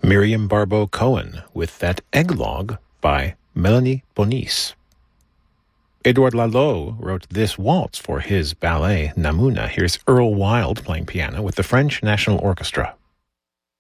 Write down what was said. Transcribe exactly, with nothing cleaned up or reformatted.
Miriam Barbeau Cohen with that Egglog by Melanie Bonis. Edouard Lalo wrote this waltz for his ballet Namuna. Here's Earl Wild playing piano with the French National Orchestra.